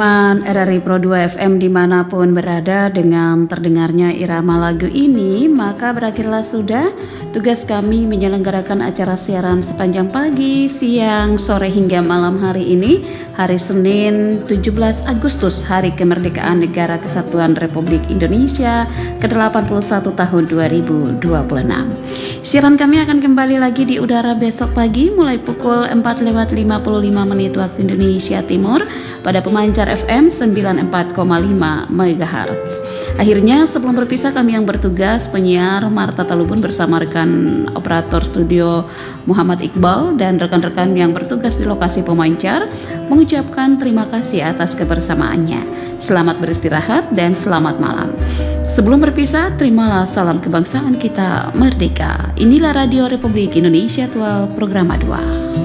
teman RRI Pro 2 FM dimanapun berada, dengan terdengarnya irama lagu ini, maka berakhirlah sudah tugas kami menyelenggarakan acara siaran sepanjang pagi, siang, sore hingga malam hari ini, hari Senin 17 Agustus, Hari Kemerdekaan Negara Kesatuan Republik Indonesia ke-81 tahun 2026. Siaran kami akan kembali lagi di udara besok pagi mulai pukul 4:55 waktu Indonesia Timur pada pemancar FM 94,5 MHz. Akhirnya sebelum berpisah, kami yang bertugas penyiar Marta Talubun bersama rekan operator studio Muhammad Iqbal dan rekan-rekan yang bertugas di lokasi pemancar mengucapkan terima kasih atas kebersamaannya. Selamat beristirahat dan selamat malam. Sebelum berpisah, terimalah salam kebangsaan kita merdeka. Inilah Radio Republik Indonesia Aktual Program 2.